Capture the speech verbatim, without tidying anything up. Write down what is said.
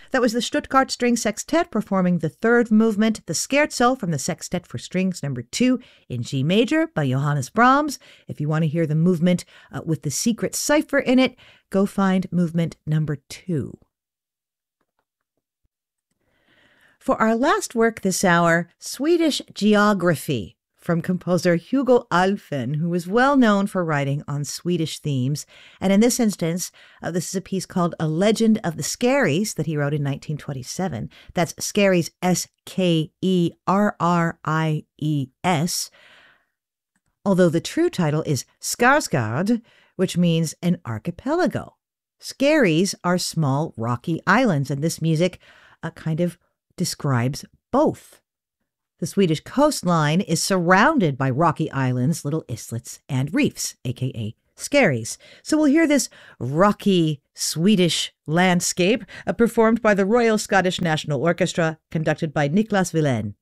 That was the Stuttgart String Sextet performing the third movement, the Scherzo from the Sextet for Strings number two in G major by Johannes Brahms. If you want to hear the movement uh, with the secret cipher in it, go find movement number two. For our last work this hour, Swedish Geography from composer Hugo Alfvén, who is well known for writing on Swedish themes. And in this instance, uh, this is a piece called A Legend of the Skerries that he wrote in nineteen twenty-seven. That's Skerries, S K E R R I E S. Although the true title is Skarsgård, which means an archipelago. Skerries are small rocky islands, and this music uh, kind of describes both. The Swedish coastline is surrounded by rocky islands, little islets, and reefs, aka skerries. So we'll hear this rocky Swedish landscape uh, performed by the Royal Scottish National Orchestra, conducted by Niklas Willén.